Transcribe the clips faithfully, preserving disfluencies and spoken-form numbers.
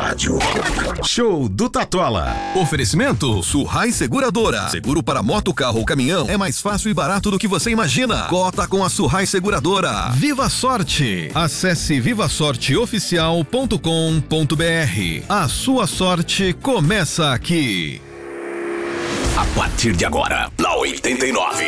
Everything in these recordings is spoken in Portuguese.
rádio. Show do Tatola. Oferecimento Surrai Seguradora. Seguro para moto, carro ou caminhão é mais fácil e barato do que você imagina. Cota com a Surrai Seguradora. Viva Sorte. Acesse viva sorte oficial ponto com ponto br. A sua sorte começa aqui. A partir de agora, na oitenta e nove.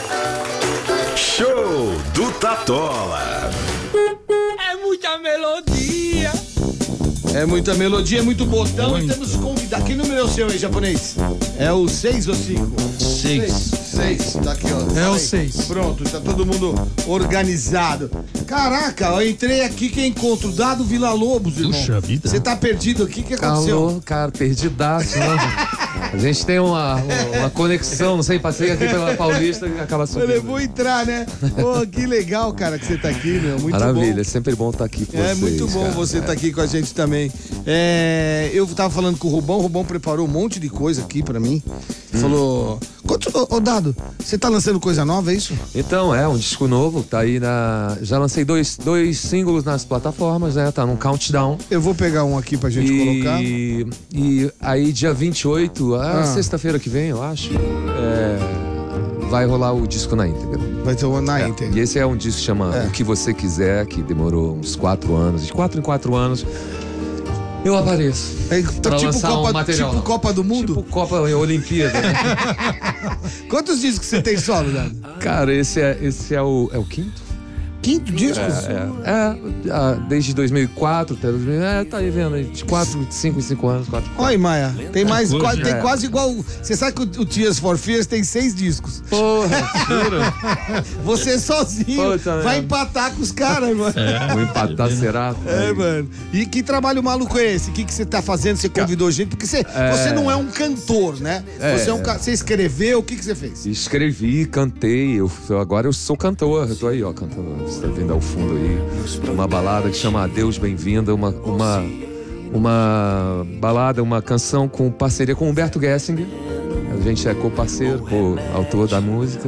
Show do Tatola. É muita melodia. É muita melodia, é muito botão. Muito. E temos que convidar. Que número é o seu aí, japonês? É o seis ou cinco? Seis. Seis. Tá aqui, ó. É Fala o aí. seis. Pronto, tá todo mundo organizado. Caraca, eu entrei aqui, quem encontro? Dado Vila Lobos, irmão. Puxa vida. Você tá perdido aqui? O que aconteceu? Alô, cara, perdidaço, né? A gente tem uma, uma, uma conexão, não sei, passei aqui pela Paulista e acaba subindo. Eu vou entrar, né? Pô, que legal, cara, que você tá aqui, meu. Muito Maravilha, bom. é sempre bom estar aqui com É vocês. muito bom cara. você estar É. aqui com a gente também. É, eu tava falando com o Rubão, o Rubão preparou um monte de coisa aqui pra mim. Falou. Quanto, ô, ô, Dado, você tá lançando coisa nova, é isso? Então, é um disco novo, tá aí na... Já lancei dois, dois singles nas plataformas, né? Tá num countdown. Eu vou pegar um aqui pra gente colocar. E, e aí, dia vinte e oito, a Ah. sexta-feira que vem, eu acho, é, vai rolar o disco na íntegra. Vai ter uma na É, íntegra. E esse é um disco que chama É. O Que Você Quiser, que demorou uns quatro anos. De quatro em quatro anos, eu apareço. É, tá pra tipo, lançar um Copa, material. tipo Copa do Mundo? Tipo Copa Olimpíada, né? Quantos discos você tem solo, Dado? Cara, esse é, esse é, o, é o quinto? Quinto disco? É, é, ah, desde dois mil e quatro até dois mil, é, tá aí vendo, aí, de quatro, de cinco em cinco anos. quatro, Olha aí, Maia. Tem mais. coisa, quase, tem é. quase igual. Você sabe que o, o Tears for Fears tem seis discos. Porra, juro. Você sozinho Puta vai merda. empatar com os caras, mano. Vou empatar, será? É, mano. E que trabalho maluco é esse? O que, que você tá fazendo? Você convidou gente? Porque você, você não é um cantor, né? É. Você, é um, ca- você escreveu, o que, que você fez? Escrevi, cantei, eu, eu- agora eu sou cantor, eu tô aí, ó, cantando, você tá vendo ao fundo aí, uma balada que chama Adeus Bem-vinda, uma, uma, uma balada, uma canção com parceria com Humberto Gessinger, a gente é co-parceiro, co-autor da música,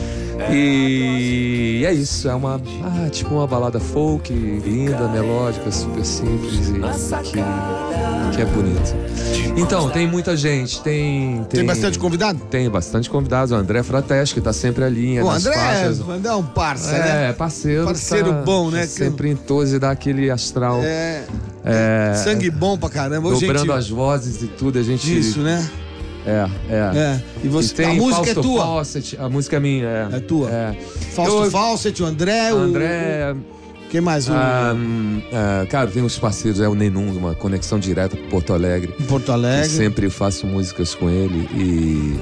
e é isso, é uma, ah, tipo uma balada folk, linda, melódica, super simples e que, que é bonita. Então, tem muita gente, tem... Tem bastante convidado? Tem bastante convidados. O André Frates, que tá sempre ali. O nas André faixas. é, André é um parça, né? É, parceiro. Parceiro tá bom, né? Sempre em todos e dá aquele astral. É. É, Sangue bom pra caramba. Ô, dobrando gente, as vozes e tudo, a gente... Isso, né? É, é. É. E você, E tem a música Fausto é tua? Fawcett, a música é minha, é. É tua? É. Fausto Eu- Fawcett, o André, o... André... Quem mais? O... ah, hum, ah, cara, tem uns parceiros, é o Nenum, uma conexão direta com Porto Alegre. Em Porto Eu Alegre. sempre faço músicas com ele e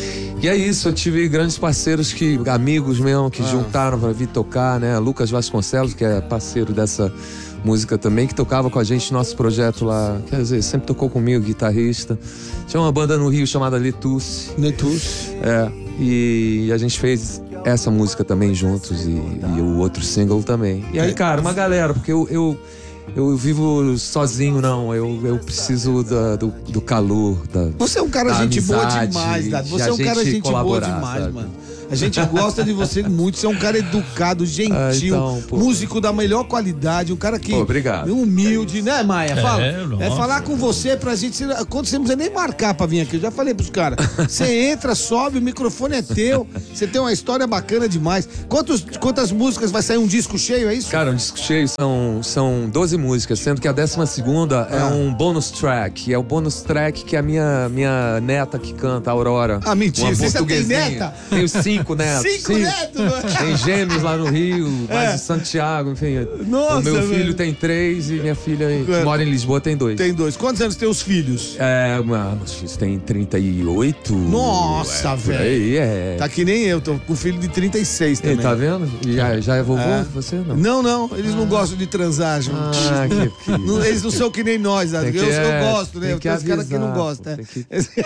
e é isso, eu tive grandes parceiros que amigos mesmo que Ah. juntaram pra vir tocar, né? Lucas Vasconcelos, que é parceiro dessa música também, que tocava com a gente no nosso projeto lá, quer dizer, sempre tocou comigo, guitarrista. Tinha uma banda no Rio chamada Letusse. Netus. É, e a gente fez essa música também juntos e, e o outro single também. E aí, cara, uma galera, porque eu, eu, eu vivo sozinho, não. Eu, eu preciso da- do, do calor, da, Você é um cara da gente boa amizade, demais, Dado. de Você a é um cara gente gente boa colaborar, demais, sabe? mano. A gente gosta de você muito. Você é um cara educado, gentil, Ah, então, pô. músico da melhor qualidade, um cara que. Pô, obrigado. Humilde, né, Maia? Fala. É, nossa. É falar com você pra gente. você- Quando você não precisa nem marcar pra vir aqui, eu já falei pros caras. Você entra, sobe, o microfone é teu. Você tem uma história bacana demais. Quantos, quantas músicas vai sair um disco cheio, é isso? Cara, um disco cheio são, são doze músicas, sendo que a décima segunda é Ah. um bonus track. É o bonus track que a minha, minha neta que canta, a Aurora. Ah, mentira, uma você já tem portuguesinha. neta? Tenho cinco netos. Cinco netos, mano. Tem gêmeos lá no Rio, mais em Santiago, enfim. Nossa, o meu filho velho. tem três e minha filha que É. mora em Lisboa tem dois. Tem dois. Quantos anos tem os filhos? É, uma- meus filhos têm trinta e oito. Nossa, é, por velho. aí, é. Tá que nem eu, tô com filho de trinta e seis também. Ei, tá vendo? E Já, já é vovô? É. Você não? Não, não, eles não gostam de transar, João. Ah, que, que... Não, eles não são que nem nós, né? Tem que- eu, eu é, gosto, né? tem Eu que tenho os caras que não avisar, gostam. pô, né? tem que-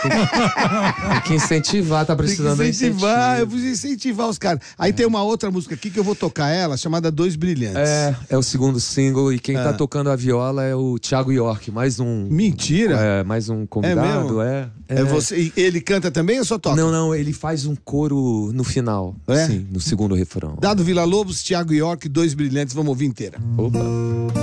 Tem que incentivar, tá Tem que precisando de incentivar, eu incentivo. preciso incentivar os caras. Aí tem uma outra música aqui que eu vou tocar ela, chamada Dois Brilhantes. É, é o segundo single e quem É. tá tocando a viola é o Thiago York, mais um. Mentira! É, mais um convidado, mesmo? é. É. você, e ele canta também ou só toca? Não, não, ele faz um coro no final. É? Sim, no segundo refrão. Dado Vila Lobos, Thiago York, Dois Brilhantes, vamos ouvir inteira. Opa.